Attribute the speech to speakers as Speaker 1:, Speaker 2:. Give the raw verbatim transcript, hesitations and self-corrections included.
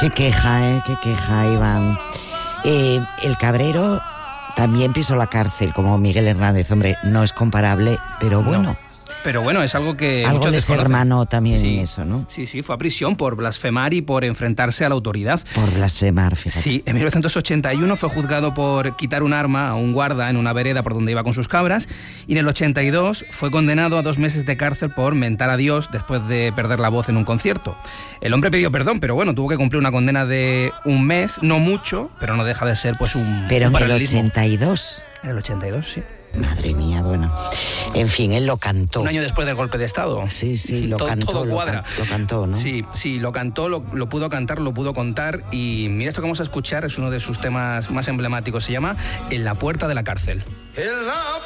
Speaker 1: Qué queja, ¿eh? Qué queja, Iván. Eh, el Cabrero también pisó la cárcel, como Miguel Hernández. Hombre, no es comparable, pero bueno.
Speaker 2: No. Pero bueno, es algo que
Speaker 1: algo
Speaker 2: muchos
Speaker 1: de ser hermano también
Speaker 2: sí,
Speaker 1: en eso, ¿no?
Speaker 2: Sí, sí, fue a prisión por blasfemar y por enfrentarse a la autoridad.
Speaker 1: Por blasfemar, fíjate.
Speaker 2: Sí, en mil novecientos ochenta y uno fue juzgado por quitar un arma a un guarda en una vereda por donde iba con sus cabras, y en el ochenta y dos fue condenado a dos meses de cárcel por mentar a Dios después de perder la voz en un concierto. El hombre pidió perdón, pero bueno, tuvo que cumplir una condena de un mes, no mucho, pero no deja de ser pues un
Speaker 1: Pero
Speaker 2: un
Speaker 1: en el
Speaker 2: paralelismo.
Speaker 1: ochenta y dos...
Speaker 2: En el ochenta y dos, sí.
Speaker 1: Madre mía, bueno. En fin, él lo cantó.
Speaker 2: Un año después del golpe de Estado.
Speaker 1: Sí, sí, lo
Speaker 2: todo,
Speaker 1: cantó.
Speaker 2: Todo
Speaker 1: lo,
Speaker 2: cuadra.
Speaker 1: can, lo cantó, ¿no?
Speaker 2: Sí, sí, lo cantó, lo, lo pudo cantar, lo pudo contar. Y mira, esto que vamos a escuchar es uno de sus temas más emblemáticos. Se llama En la puerta de la cárcel.